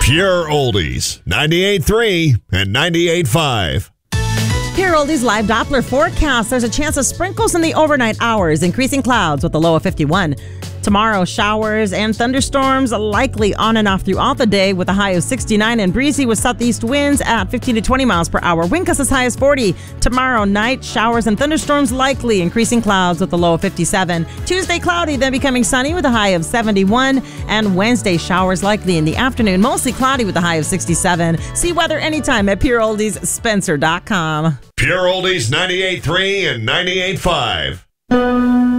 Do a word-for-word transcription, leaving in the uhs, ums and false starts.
Pure Oldies, ninety-eight point three and ninety-eight point five. Pure Oldies live Doppler forecast. There's a chance of sprinkles in the overnight hours, increasing clouds with a low of fifty-one. Tomorrow, showers and thunderstorms likely on and off throughout the day with a high of sixty-nine and breezy with southeast winds at fifteen to twenty miles per hour. Wind gusts as high as forty. Tomorrow night, showers and thunderstorms likely, increasing clouds with a low of fifty-seven. Tuesday, cloudy, then becoming sunny with a high of seventy-one. And Wednesday, showers likely in the afternoon, mostly cloudy with a high of sixty-seven. See weather anytime at pure oldies spencer dot com. Pure Oldies, ninety-eight point three and ninety-eight point five.